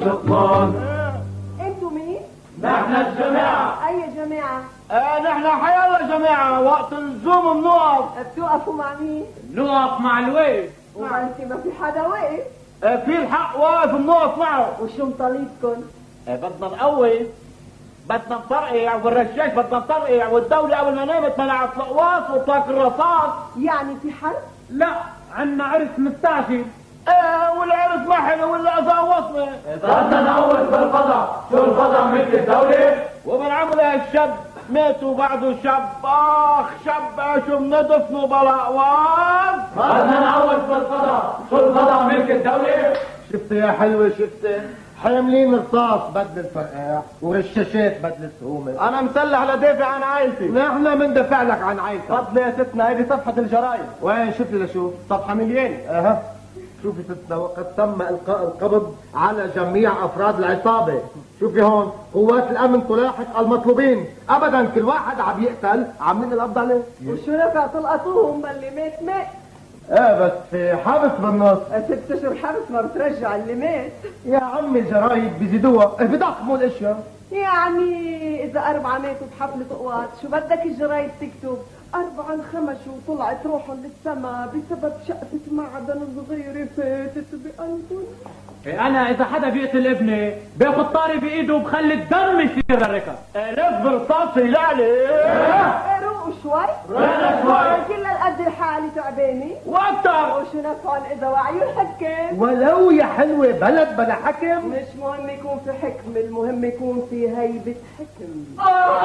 الشطمان. انتوا مين؟ نحن الجماعة. اي جماعة؟ نحن حي الله جماعة، وقت اللزوم بنوقف. بتوقفوا مع مين؟ نوقف مع الويف. وما انت ما في حدا واقف. في الحق واقف بنوقف معه. وشو مطالبكن؟ بدنا نقوي، بدنا نطرقع، والرشاش بدنا نطرقع، والدولة قبل ما نامت منعت القواص واطلاق الرصاص. يعني في حرب؟ لا، عنا عرس مستعجل. والعرس ما حلو ولا اذا وصلنا. بدنا نقوي بالقضاء، شو القضاء ملك الدولة؟ ومن عمل هالشاب ماتوا بعده شاب، شاب شو بندفنوا بلا قواص. بدنا نقوي بالقضاء، شو القضاء ملك الدولة؟ شفت يا حلوة شفت؟ حاملين رصاص بدل الفرقاع ورشاشات بدل السهومة. انا مسلح لدافع عن عائلتي. نحن مندفع لك عن عائلتك. فضل يا ستنا، هيدي صفحة الجرايد. وين شوف لي لشوف؟ صفحة مليانة. اها شوفي ستنا، وقد تم القاء القبض على جميع افراد العصابة. شوفي هون، قوات الامن تلاحق المطلوبين. ابدا كل واحد عم يقتل عاملين القبض عليه. وشو نفع تلقطوهم؟ اللي مات. بس في حبس بالنص. 6 اشهر حبس ما بترجع اللي مات. يا عمي الجرايد بيزيدوها، بضخموا الاشياء. يعني اذا 4 ماتوا بحفلة قوات، شو بدك الجرايد تكتب؟ 4 انخمشوا وطلعت روحهم للسما بسبب شقفة معدن صغيرة فاتت بقلبهم. انا اذا حدا بيقتل ابني باخد طاري بايده وبخلي الدم يصير الركب. لف برصاصي لعلي. روقوا شوي. روقوا شوي. كل القد الحالي تعبانة واكتر. وشو نفعهم اذا وعيوا الحكام؟ ولو يا حلوة بلد بلا حكم. مش مهم يكون في حكم، المهم يكون في هيبة حكم.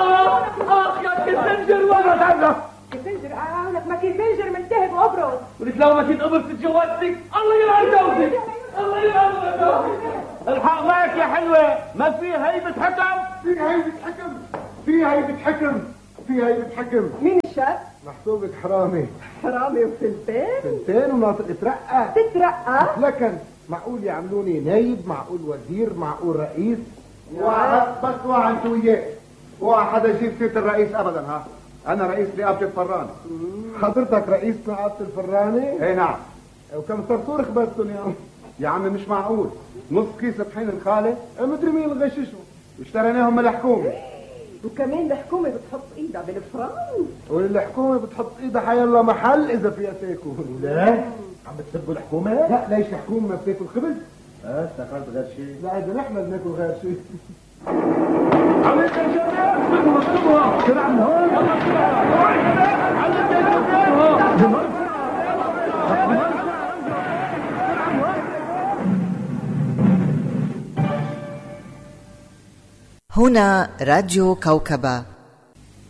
يا كسنجر وانا تعبنا. كسنجر لك ما كسنجر ملتهب وابرد. ولك لو ما كنت قبل تتجوزتك الله يلعن جوزك. الله يلعن جوزك. الحق معك يا حلوة، ما في هيبة حكم. في هيبة حكم، في هيبة حكم، في هيبة حكم. مين الشاب؟ محسوبك حرامي. حرامي وفلتين؟ فلتين وناطق ترقى. تترقى؟ لكن معقول يعملوني نايب، معقول وزير، معقول رئيس. بس انت وياه، اوعى حدا يجيب سيرة الرئيس ابدا. ها انا رئيس نقابة الفراني. حضرتك رئيس نقابة الفراني؟ اي نعم. وكم صرصور خبزتوا اليوم؟ يا عمي مش معقول، نص كيس طحين الخالة مدري مين اللي غششهم، اشتريناهم من الحكومة. وكمان الحكومة بتحط ايدها بالفران. والحكومة بتحط ايدها حيالله محل اذا فيها تاكل. لا عم بتسبوا الحكومة؟ لا ليش الحكومة ما بتاكل خبز؟ افتكرت غير شيء. لا اذا نحن بناكل غير شيء. عليك يا شباب، اضربوها شرع من هون. يلا بسرعة عليك يا شباب. هنا راديو كوكبة.